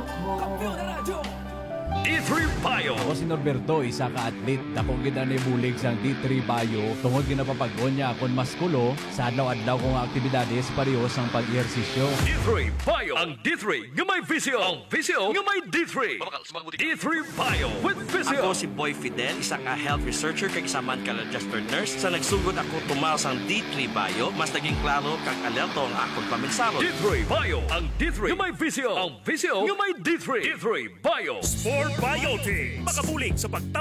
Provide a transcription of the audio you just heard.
D3 Bio. Ako si Norberto, isa ka atlet. Dako gid ani bulig sang D3 Bio. Tungod ginapapag-on niya akon maskulo sa adlaw-adlaw kong aktibidades pareho sang pag-ehersisyo. D3 Bio. Ang D3 nga may visyo. Ang visyo nga may D3. D3 Bio with visyo. Ako si Boy Fidel, isang health researcher kag isa man ka registered nurse. Sa nagsugod ako tumaw sang D3 Bio, mas naging klaro kag alerto ang akong paminsaro. D3 Bio. Ang D3 nga may visyo. Ang visyo nga may D3. D3 Bio. Sport Biotic. Makabulig sa pagtapos